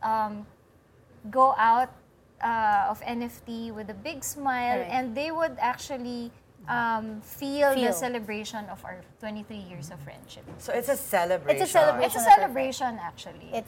go out of NFT with a big smile, Correct. and they would actually feel the celebration of our 23 years of friendship. So it's a celebration. It's a celebration. It's a celebration, actually.